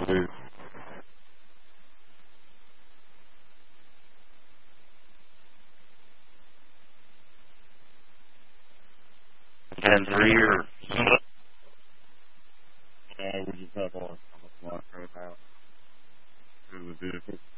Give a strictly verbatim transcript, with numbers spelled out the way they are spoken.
please. ten three or something? Yeah, we just have our right now. Through the vehicle.